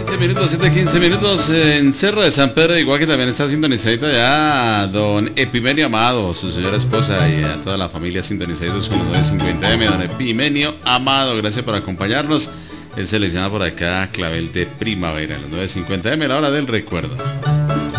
minutos, 7:15 en Cerro de San Pedro, igual que también está sintonizadita ya don Epimenio Amado, su señora esposa, y a toda la familia sintonizaditos con los 950M, don Epimenio Amado, gracias por acompañarnos. Él selecciona por acá Clavel de Primavera, los 950M, la hora del recuerdo.